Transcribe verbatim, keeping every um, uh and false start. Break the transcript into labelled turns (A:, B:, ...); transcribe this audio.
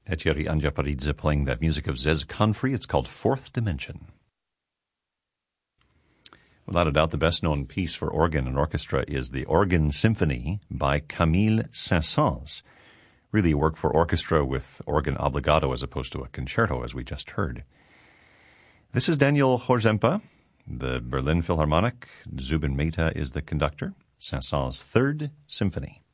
A: Etchery Anjaparidze playing that music of Zez Confrey. It's called Fourth Dimension. Without a doubt, the best-known piece for organ and orchestra is the Organ Symphony by Camille Saint-Saëns. Really a work for orchestra with organ obligato as opposed to a concerto, as we just heard. This is Daniel Horzempa, the Berlin Philharmonic. Zubin Mehta is the conductor. Saint-Saëns' Third Symphony.